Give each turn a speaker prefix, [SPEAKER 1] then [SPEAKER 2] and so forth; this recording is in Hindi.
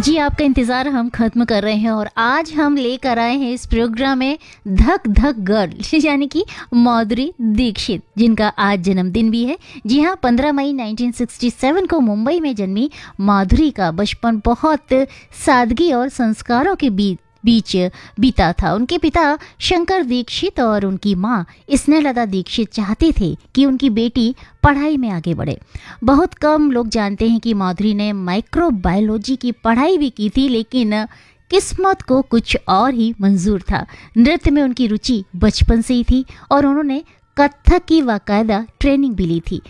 [SPEAKER 1] जी, आपका इंतज़ार हम ख़त्म कर रहे हैं और आज हम लेकर आए हैं इस प्रोग्राम में धक धक गर्ल यानी कि माधुरी दीक्षित, जिनका आज जन्मदिन भी है। जी हाँ, 15 मई 1967 को मुंबई में जन्मी माधुरी का बचपन बहुत सादगी और संस्कारों के बीच बीता था। उनके पिता शंकर दीक्षित और उनकी माँ स्नेहलता दीक्षित चाहते थे कि उनकी बेटी पढ़ाई में आगे बढ़े। बहुत कम लोग जानते हैं कि माधुरी ने माइक्रोबायोलॉजी की पढ़ाई भी की थी, लेकिन किस्मत को कुछ और ही मंजूर था। नृत्य में उनकी रुचि बचपन से ही थी और उन्होंने कथक की बाकायदा ट्रेनिंग भी ली थी।